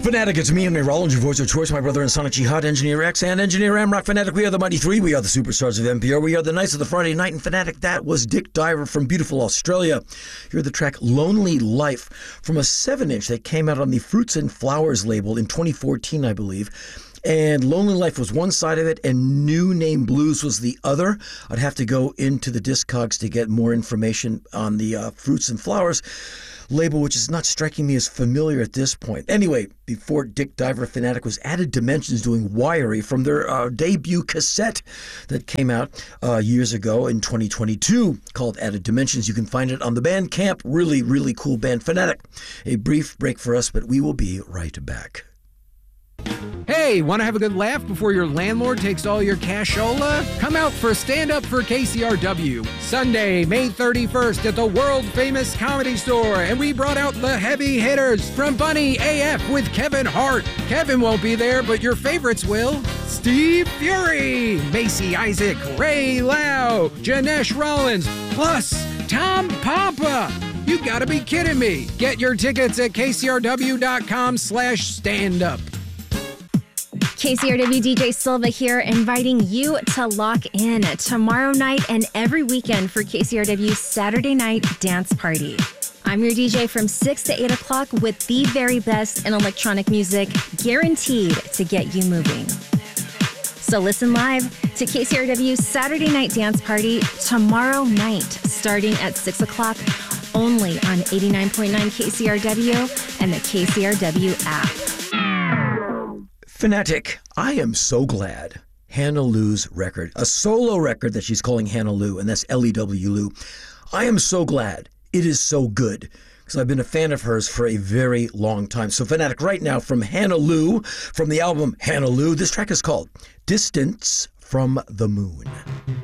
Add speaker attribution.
Speaker 1: Fanatic, it's me, Henry Rollins, your voice of choice, my brother in Sonic Jihad, Engineer X, and Engineer Amrock. Fanatic, we are the Mighty Three. We are the superstars of NPR. We are the Knights of the Friday Night. And Fanatic, that was Dick Diver from beautiful Australia. You're the track Lonely Life from a 7-inch that came out on the Fruits and Flowers label in 2014, I believe. And Lonely Life was one side of it, and New Name Blues was the other. I'd have to go into the Discogs to get more information on the Fruits and Flowers label, which is not striking me as familiar at this point. Anyway, before Dick Diver, Fanatic was Added Dimensions doing Wiry from their debut cassette that came out years ago in 2022 called Added Dimensions. You can find it on the Bandcamp. Really, really cool band. Fanatic, a brief break for us, but we will be right back.
Speaker 2: Hey, want to have a good laugh before your landlord takes all your cashola? Come out for Stand Up for KCRW, Sunday, May 31st at the world-famous Comedy Store, and we brought out the heavy hitters from Bunny AF with Kevin Hart. Kevin won't be there, but your favorites will. Steve Fury, Macy Isaac, Ray Lau, Janesh Rollins, plus Tom Papa. You gotta be kidding me. Get your tickets at kcrw.com/standup.
Speaker 3: KCRW DJ Silva here, inviting you to lock in tomorrow night and every weekend for KCRW's Saturday Night Dance Party. I'm your DJ from 6 to 8 o'clock with the very best in electronic music, guaranteed to get you moving. So listen live to KCRW's Saturday Night Dance Party tomorrow night, starting at 6 o'clock, only on 89.9 KCRW and the KCRW app.
Speaker 1: Fanatic, I am so glad Hannah Lou's record, a solo record that she's calling Hannah Lou, and that's L-E-W Lou. I am so glad it is so good because I've been a fan of hers for a very long time. So Fanatic, right now from Hannah Lou, from the album Hannah Lou, this track is called Distance from the Moon.